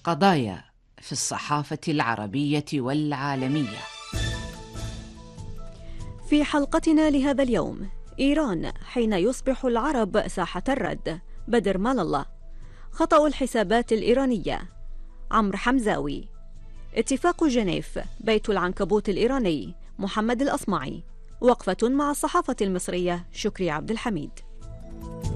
قضايا في الصحافة العربية والعالمية. في حلقتنا لهذا اليوم: إيران حين يصبح العرب ساحة الرد، بدر مال الله، خطأ الحسابات الإيرانية، عمرو حمزاوي، اتفاق جنيف، بيت العنكبوت الإيراني، محمد الأصمعي، وقفة مع الصحافة المصرية، شكري عبد الحميد.